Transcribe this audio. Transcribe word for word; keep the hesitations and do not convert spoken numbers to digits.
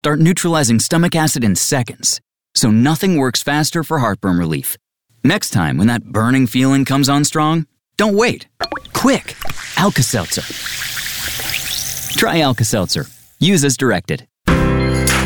start neutralizing stomach acid in seconds. So nothing works faster for heartburn relief. Next time when that burning feeling comes on strong, don't wait. Quick, Alka-Seltzer. Try Alka-Seltzer. Use as directed.